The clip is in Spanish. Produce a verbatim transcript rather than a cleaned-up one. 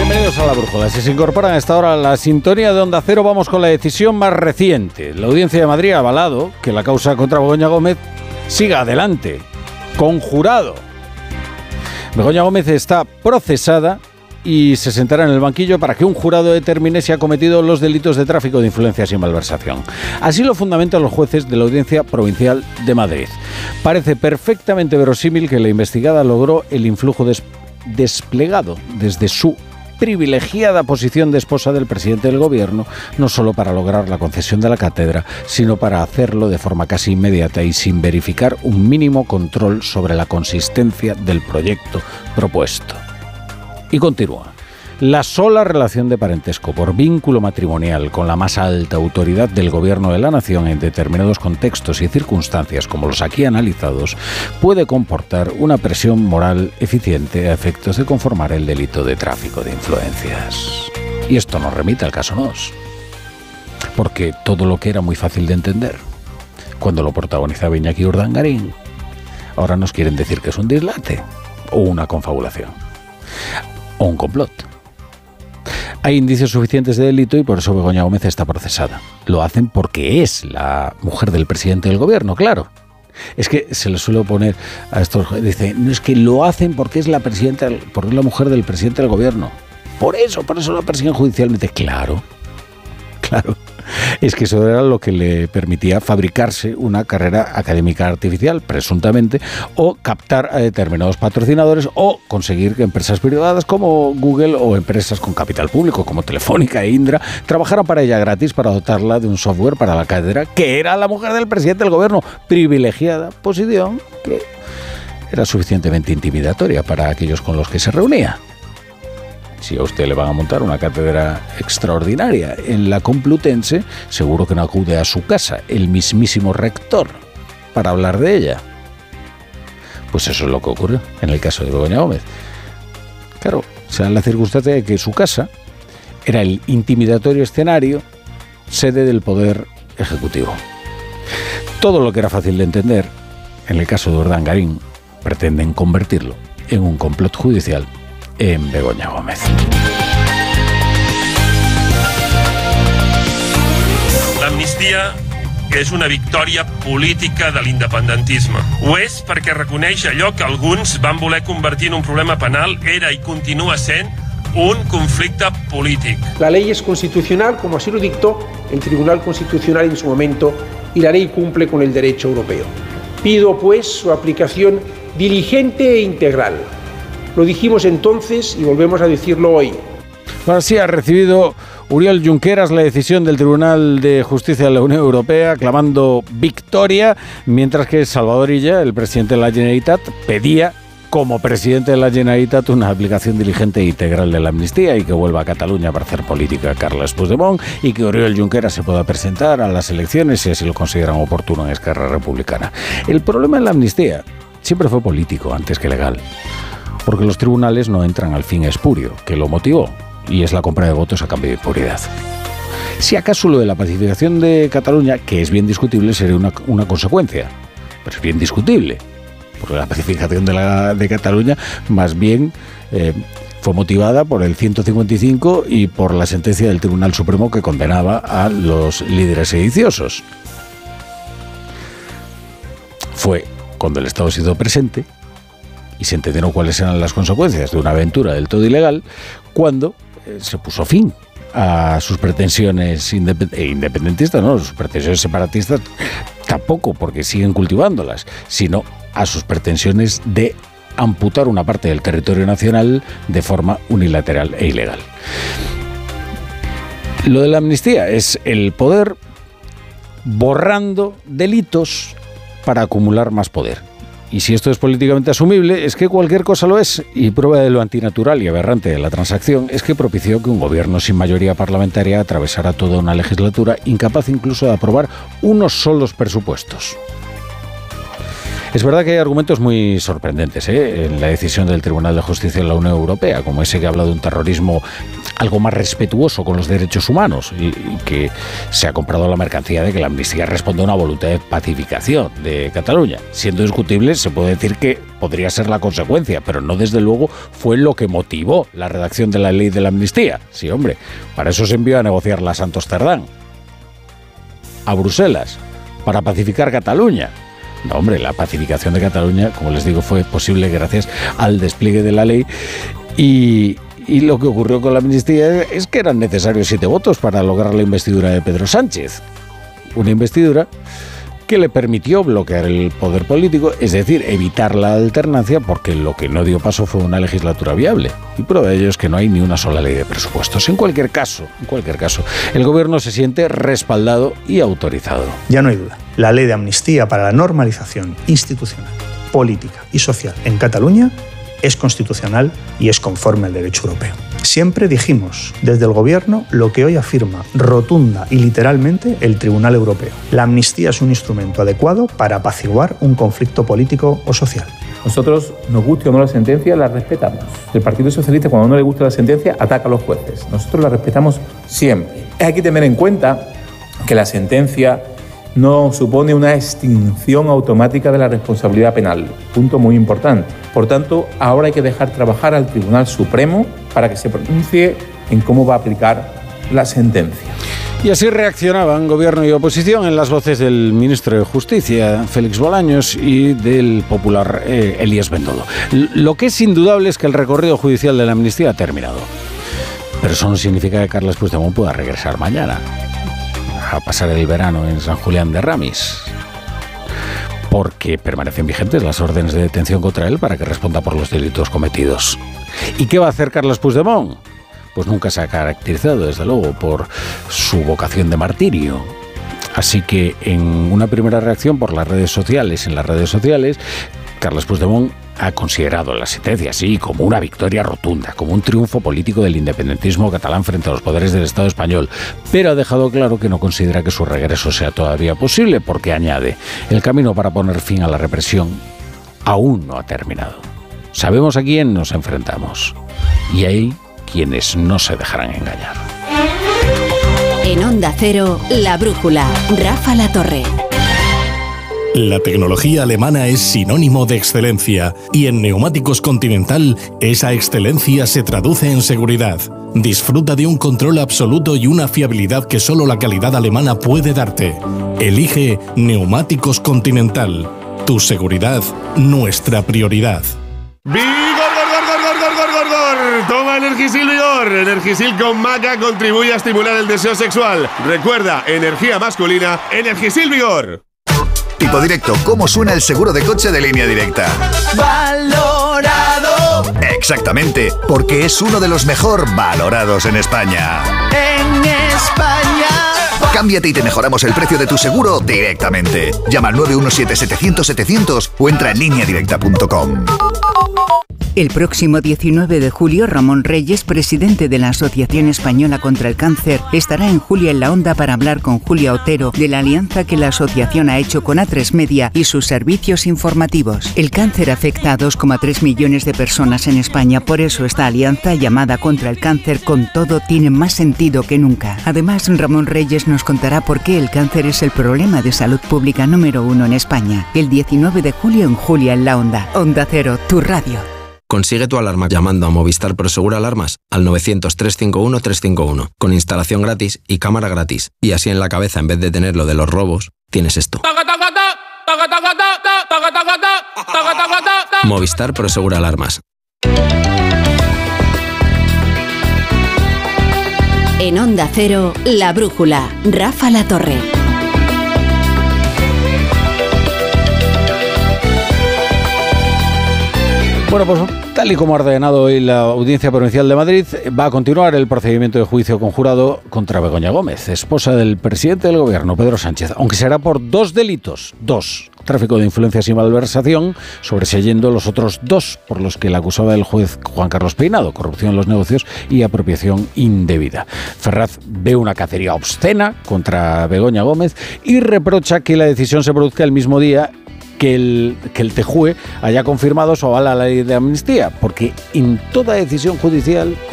Bienvenidos a La Brújula. Si se incorporan a esta hora a la sintonía de Onda Cero, vamos con la decisión más reciente. La Audiencia de Madrid ha avalado que la causa contra Begoña Gómez siga adelante, con jurado. Begoña Gómez está procesada y se sentará en el banquillo para que un jurado determine si ha cometido los delitos de tráfico de influencias y malversación. Así lo fundamentan los jueces de la Audiencia Provincial de Madrid. Parece perfectamente verosímil que la investigada logró el influjo des- desplegado desde su privilegiada posición de esposa del presidente del gobierno, no solo para lograr la concesión de la cátedra, sino para hacerlo de forma casi inmediata y sin verificar un mínimo control sobre la consistencia del proyecto propuesto. Y continúa. La sola relación de parentesco por vínculo matrimonial con la más alta autoridad del gobierno de la nación en determinados contextos y circunstancias como los aquí analizados puede comportar una presión moral eficiente a efectos de conformar el delito de tráfico de influencias. Y esto nos remite al caso Nos, porque todo lo que era muy fácil de entender cuando lo protagonizaba Iñaki Urdangarín, ahora nos quieren decir que es un dislate o una confabulación o un complot. Hay indicios suficientes de delito y por eso Begoña Gómez está procesada. Lo hacen porque es la mujer del presidente del gobierno, claro. Es que se le suele poner a estos... Dice, no, es que lo hacen porque es la presidenta, porque es la mujer del presidente del gobierno. Por eso, por eso la persiguen judicialmente. Claro, claro. Es que eso era lo que le permitía fabricarse una carrera académica artificial, presuntamente, o captar a determinados patrocinadores, o conseguir que empresas privadas como Google o empresas con capital público como Telefónica e Indra trabajaran para ella gratis para dotarla de un software para la cátedra, que era la mujer del presidente del gobierno, privilegiada posición que era suficientemente intimidatoria para aquellos con los que se reunía. Si a usted le van a montar una cátedra extraordinaria en la Complutense, seguro que no acude a su casa el mismísimo rector para hablar de ella. Pues eso es lo que ocurrió en el caso de Begoña Gómez. Claro, o sea, la circunstancia de que su casa era el intimidatorio escenario, sede del poder ejecutivo. Todo lo que era fácil de entender, en el caso de Urdangarín, pretenden convertirlo en un complot judicial en Begoña Gómez. L'amnistia és una victòria política de l'independentisme. Ho és perquè reconeix allò que alguns van voler convertir en un problema penal era i continua sent un conflicte polític. La ley es constitucional, como así lo dictó el Tribunal Constitucional en su momento, y la ley cumple con el derecho europeo. Pido, pues, su aplicación diligente e integral. Lo dijimos entonces y volvemos a decirlo hoy. Bueno, sí, ha recibido Oriol Junqueras la decisión del Tribunal de Justicia de la Unión Europea clamando victoria, mientras que Salvador Illa, el presidente de la Generalitat, pedía como presidente de la Generalitat una aplicación diligente e integral de la amnistía y que vuelva a Cataluña para hacer política Carles Puigdemont y que Oriol Junqueras se pueda presentar a las elecciones si así lo consideran oportuno en Esquerra Republicana. El problema en la amnistía siempre fue político antes que legal, porque los tribunales no entran al fin espurio, que lo motivó, y es la compra de votos a cambio de impunidad. Si acaso lo de la pacificación de Cataluña, que es bien discutible, sería una, una consecuencia, pero es bien discutible, porque la pacificación de, la, de Cataluña más bien eh, fue motivada por el ciento cincuenta y cinco y por la sentencia del Tribunal Supremo que condenaba a los líderes sediciosos. Fue cuando el Estado se hizo presente y se entendieron cuáles eran las consecuencias de una aventura del todo ilegal, cuando eh, se puso fin a sus pretensiones independ- eh, independentistas, no, sus pretensiones separatistas tampoco, porque siguen cultivándolas, sino a sus pretensiones de amputar una parte del territorio nacional de forma unilateral e ilegal. Lo de la amnistía es el poder borrando delitos para acumular más poder. Y si esto es políticamente asumible, es que cualquier cosa lo es, y prueba de lo antinatural y aberrante de la transacción es que propició que un gobierno sin mayoría parlamentaria atravesara toda una legislatura, incapaz incluso de aprobar unos solos presupuestos. Es verdad que hay argumentos muy sorprendentes ¿eh? en la decisión del Tribunal de Justicia de la Unión Europea, como ese que habla de un terrorismo algo más respetuoso con los derechos humanos y, y que se ha comprado la mercancía de que la amnistía responde a una voluntad de pacificación de Cataluña. Siendo discutible, se puede decir que podría ser la consecuencia, pero no desde luego fue lo que motivó la redacción de la ley de la amnistía. Sí, hombre, para eso se envió a negociar la Santos Cerdán a Bruselas, para pacificar Cataluña. No, hombre, la pacificación de Cataluña, como les digo, fue posible gracias al despliegue de la ley y, y lo que ocurrió con la amnistía es que eran necesarios siete votos para lograr la investidura de Pedro Sánchez. Una investidura que le permitió bloquear el poder político, es decir, evitar la alternancia, porque lo que no dio paso fue una legislatura viable. Y prueba de ello es que no hay ni una sola ley de presupuestos. En cualquier caso, en cualquier caso, el gobierno se siente respaldado y autorizado. Ya no hay duda. La ley de amnistía para la normalización institucional, política y social en Cataluña es constitucional y es conforme al derecho europeo. Siempre dijimos desde el Gobierno lo que hoy afirma rotunda y literalmente el Tribunal Europeo. La amnistía es un instrumento adecuado para apaciguar un conflicto político o social. Nosotros, nos guste o no la sentencia, la respetamos. El Partido Socialista, cuando no le gusta la sentencia, ataca a los jueces. Nosotros la respetamos siempre. Hay que tener en cuenta que la sentencia no supone una extinción automática de la responsabilidad penal. Punto muy importante. Por tanto, ahora hay que dejar trabajar al Tribunal Supremo para que se pronuncie en cómo va a aplicar la sentencia. Y así reaccionaban gobierno y oposición en las voces del ministro de Justicia, Félix Bolaños, y del popular eh, Elías Bendodo. Lo que es indudable es que el recorrido judicial de la amnistía ha terminado. Pero eso no significa que Carles Puigdemont pueda regresar mañana a pasar el verano en San Julián de Ramis, porque permanecen vigentes las órdenes de detención contra él para que responda por los delitos cometidos. ¿Y qué va a hacer Carles Puigdemont? Pues nunca se ha caracterizado, desde luego, por su vocación de martirio. Así que en una primera reacción por las redes sociales, en las redes sociales, Carles Puigdemont ha considerado la sentencia, sí, como una victoria rotunda, como un triunfo político del independentismo catalán frente a los poderes del Estado español, pero ha dejado claro que no considera que su regreso sea todavía posible, porque añade, el camino para poner fin a la represión aún no ha terminado. Sabemos a quién nos enfrentamos, y hay quienes no se dejarán engañar. En Onda Cero, La Brújula, Rafa La Torre. La tecnología alemana es sinónimo de excelencia y en Neumáticos Continental esa excelencia se traduce en seguridad. Disfruta de un control absoluto y una fiabilidad que solo la calidad alemana puede darte. Elige Neumáticos Continental. Tu seguridad, nuestra prioridad. ¡Vigor, gor, gor, gor, gor, gor, gor! Toma Energisil Vigor. Energisil con maca contribuye a estimular el deseo sexual. Recuerda, energía masculina, Energisil Vigor. Tipo Directo, ¿cómo suena el seguro de coche de Línea Directa? ¡Valorado! Exactamente, porque es uno de los mejor valorados en España. ¡En España! Cámbiate y te mejoramos el precio de tu seguro directamente. Llama al nueve uno siete, setecientos, setecientos o entra en línea directa punto com. El próximo diecinueve de julio, Ramón Reyes, presidente de la Asociación Española contra el Cáncer, estará en Julia en la Onda para hablar con Julia Otero de la alianza que la asociación ha hecho con A tres Media y sus servicios informativos. El cáncer afecta a dos coma tres millones de personas en España, por eso esta alianza llamada Contra el Cáncer con Todo tiene más sentido que nunca. Además, Ramón Reyes nos contará por qué el cáncer es el problema de salud pública número uno en España. El diecinueve de julio en Julia en la Onda. Onda Cero, tu radio. Consigue tu alarma llamando a Movistar Prosegur Alarmas al novecientos, trescientos cincuenta y uno, trescientos cincuenta y uno, con instalación gratis y cámara gratis. Y así en la cabeza, en vez de tener lo de los robos, tienes esto. Movistar Prosegur Alarmas. En Onda Cero, La Brújula, Rafa La Torre. Bueno, pues tal y como ha ordenado hoy la Audiencia Provincial de Madrid, va a continuar el procedimiento de juicio conjurado contra Begoña Gómez, esposa del presidente del Gobierno, Pedro Sánchez, aunque será por dos delitos, dos, tráfico de influencias y malversación, sobreseyendo los otros dos por los que la acusaba el juez Juan Carlos Peinado, corrupción en los negocios y apropiación indebida. Ferraz ve una cacería obscena contra Begoña Gómez y reprocha que la decisión se produzca el mismo día que el, que el T J U E haya confirmado su aval a la ley de amnistía, porque en toda decisión judicial